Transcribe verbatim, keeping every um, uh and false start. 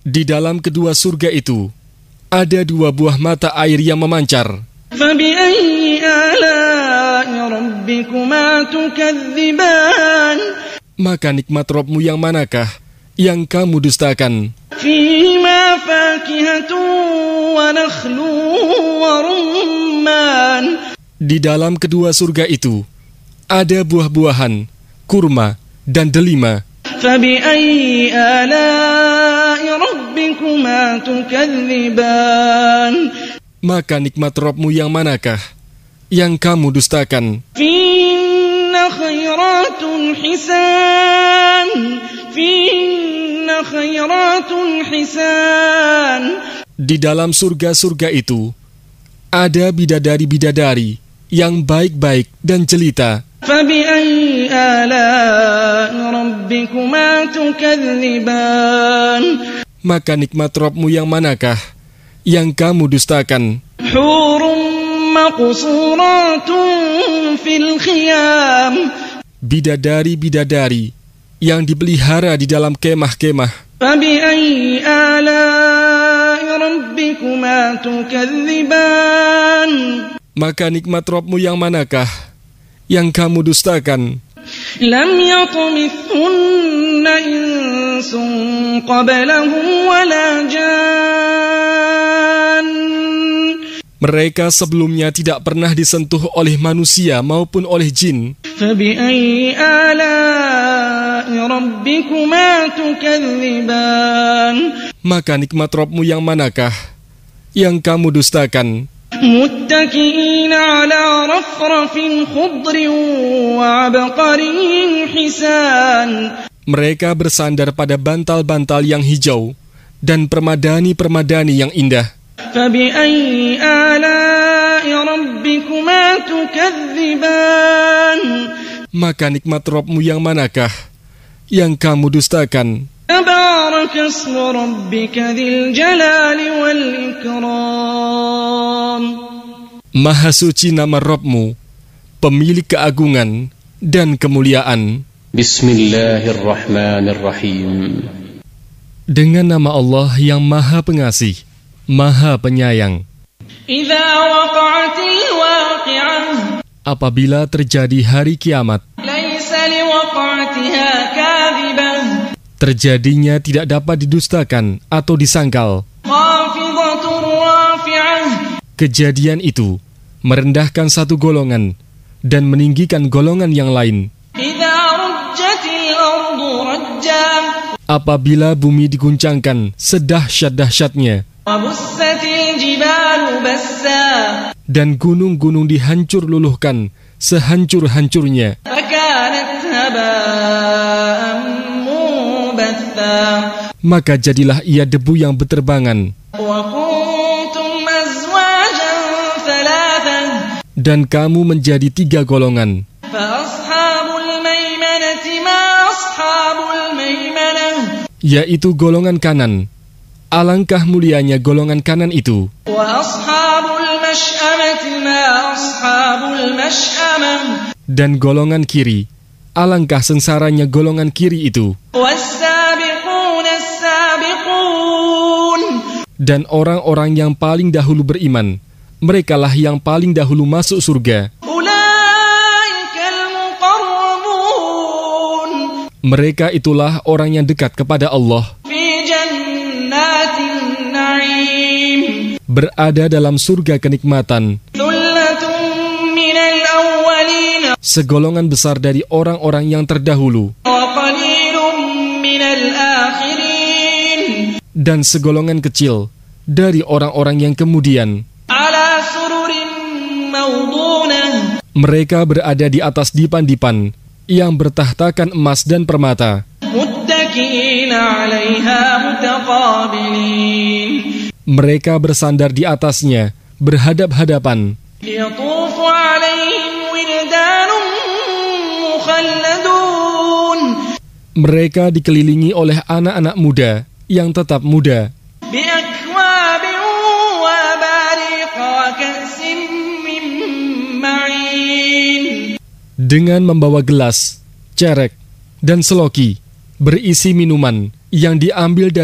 Di dalam kedua surga itu, ada dua buah mata air yang memancar. فَبِأَيِّ آلَاءِ رَبِّكُمَا تُكَذِّبَانِ Maka nikmat Rabb-Mu yang manakah yang kamu dustakan? فِيهِمَا فَاكِهَةٌ وَنَخْلٌ وَرُمَّانٌ Di dalam kedua surga itu, ada buah-buahan, kurma, dan delima. فَبِأَيِّ آلَاءِ رَبِّكُمَا تُكَذِّبَانِ Maka nikmat Rabb-Mu yang manakah yang kamu dustakan? فِيهِنَّ خَيْرَاتٌ حِسَانٌ فِيهِنَّ خَيْرَاتٌ حِسَانٌ Di dalam surga-surga itu, ada bidadari-bidadari yang baik-baik dan jelita. فَبِأَيِّ آلَاءِ رَبِّكُمَا تُكَذِّبَانِ Maka nikmat Rabb-Mu yang manakah yang kamu dustakan? حُورٌ مَقْصُورَاتٌ فِي الْخِيَامِ Bidadari-bidadari yang dipelihara di dalam kemah-kemah. فَبِأَيِّ آلَاءِ رَبِّكُمَا تُكَذِّبَانِ Maka nikmat Rabb-Mu yang manakah yang kamu dustakan? لَمْ يَطْمِثْهُنَّ إِنسٌ قَبْلَهُمْ وَلَا جَانٌّ Mereka sebelumnya tidak pernah disentuh oleh manusia maupun oleh jin. فَبِأَيِّ آلَاءِ رَبِّكُمَا تُكَذِّبَانِ Maka nikmat Rabb-Mu yang manakah yang kamu dustakan? مُتَّكِئِينَ عَلَى رَفْرَفٍ خُضْرٍ وَعَبْقَرِيٍّ حِسَانٍ Mereka bersandar pada bantal-bantal yang hijau dan permadani-permadani yang indah. فَبِأَيِّ آلَاءِ رَبِّكُمَا تُكَذِّبَانِ Maka nikmat Rabb-Mu yang manakah yang kamu dustakan? تَبَارَكَ اسْمُ رَبِّكَ ذِي الْجَلَالِ وَالْإِكْرَامِ Maha suci nama Rabb-Mu, pemilik keagungan dan kemuliaan. Bismillahirrahmanirrahim. Dengan nama Allah yang Maha Pengasih, Maha Penyayang. إِذَا وَقَعَتِ الْوَاقِعَةُ Apabila terjadi hari kiamat, لَيْسَ لِوَقَعَتِهَا كَاذِبَةٌ terjadinya tidak dapat didustakan atau disangkal. خَافِضَةٌ رَافِعَةٌ Kejadian itu merendahkan satu golongan dan meninggikan golongan yang lain. إِذَا رُجَّتِ الْأَرْضُ رَجًّا Apabila bumi diguncangkan sedahsyat-dahsyatnya وَبُسَّتِ الْجِبَالُ بَسًّا dan gunung-gunung dihancur luluhkan sehancur-hancurnya, فَكَانَتْ هَبَاءً مُنبَثًّا maka jadilah ia debu yang berterbangan. وَكُنْتُمْ أَزْوَاجًا ثَلَاثًا Dan kamu menjadi tiga golongan. فَأَصْحَابُ الْمَيْمَنَةِ مَا أَصْحَابُ الْمَيْمَنَةِ Yaitu golongan kanan. Alangkah mulianya golongan kanan itu. وَأَصْحَابُ الْمَشْأَمَةِ مَا أَصْحَابُ الْمَشْأَمَةِ Dan golongan kiri. Alangkah sengsaranya golongan kiri itu. وَالسَّابِقُونَ السَّابِقُونَ Dan orang-orang yang paling dahulu beriman, merekalah yang paling dahulu masuk surga. أُولَئِكَ الْمُقَرَّبُونَ Mereka itulah orang yang dekat kepada Allah, فِي جَنَّاتِ النَّعِيمِ berada dalam surga kenikmatan. ثُلَّةٌ مِّنَ الْأَوَّلِينَ Segolongan besar dari orang-orang yang terdahulu, وَقَلِيلٌ مِّنَ الْآخِرِينَ dan segolongan kecil dari orang-orang yang kemudian. عَلَى سُرُرٍ مَّوْضُونَةٍ Mereka berada di atas dipan-dipan yang bertahtakan emas dan permata. مُتَّكِئِينَ عَلَيْهَا مُتَقَابِلِينَ Mereka bersandar di atasnya, berhadap-hadapan. يَطُوفُ عَلَيْهِمْ وِلْدَانٌ مُّخَلَّدُونَ Mereka dikelilingi oleh anak-anak muda yang tetap muda, بِأَكْوَابٍ وَأَبَارِيقَ وَكَأْسٍ مِّن مَّعِينٍ dengan membawa gelas, cerek, dan seloki berisi minuman yang diambil dari